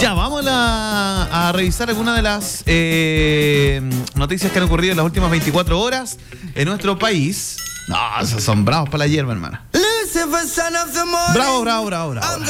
Ya, vamos a revisar algunas de las noticias que han ocurrido en las últimas 24 horas en nuestro país. No, esos son bravos para la hierba, hermana. Bravo.